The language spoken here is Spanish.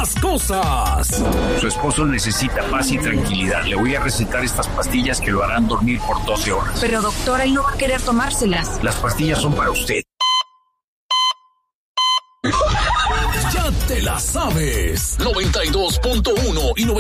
las cosas. Su esposo necesita paz y tranquilidad. Le voy a recetar estas pastillas que lo harán dormir por 12 horas. Pero doctora, él no va a querer tomárselas. Las pastillas son para usted. Ya te la sabes. 92.1 y